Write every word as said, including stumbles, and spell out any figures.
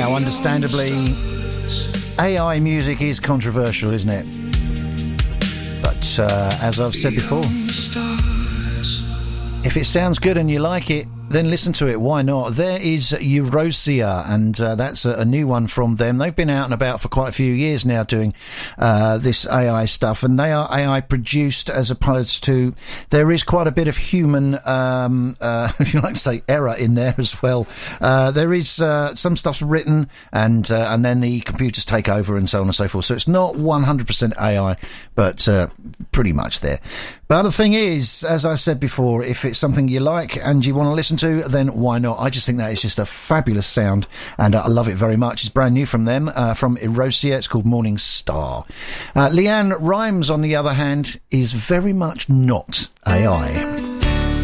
Now, understandably, A I music is controversial, isn't it? But uh, as I've said before, if it sounds good and you like it, then listen to it. Why not? There is Eurosia, and uh, that's a, a new one from them. They've been out and about for quite a few years now doing uh, this A I stuff, and they are A I produced as opposed to, there is quite a bit of human, um, uh, if you like to say, error in there as well. Uh, there is uh, some stuff's written, and uh, and then the computers take over and so on and so forth. So it's not one hundred percent A I, but uh, pretty much there. But the thing is, as I said before, if it's something you like and you want to listen to, then why not? I just think that is just a fabulous sound, and uh, I love it very much. It's brand new from them, uh, from Erosia. It's called Morning Star. Uh, Leanne Rimes, on the other hand, is very much not A I.